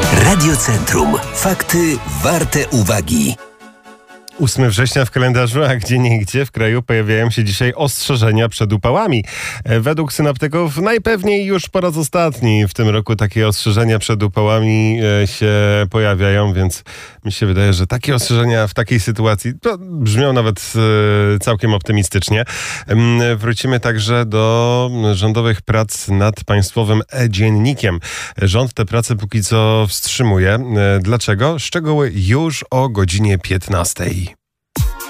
Radiocentrum. Fakty warte uwagi. 8 września w kalendarzu, a gdzieniegdzie w kraju pojawiają się dzisiaj ostrzeżenia przed upałami. Według synoptyków najpewniej już po raz ostatni w tym roku takie ostrzeżenia przed upałami się pojawiają, więc mi się wydaje, że takie ostrzeżenia w takiej sytuacji to brzmią nawet całkiem optymistycznie. Wrócimy także do rządowych prac nad państwowym e-dziennikiem. Rząd te prace póki co wstrzymuje. Dlaczego? Szczegóły już o godzinie 15.